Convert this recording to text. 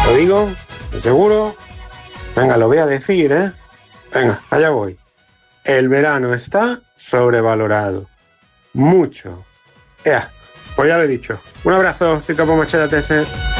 Lo digo, ¿de seguro? Venga, lo voy a decir, ¿eh? Venga, allá voy. El verano está sobrevalorado. Mucho. Pues ya lo he dicho. Un abrazo, soy Capo Machete TS.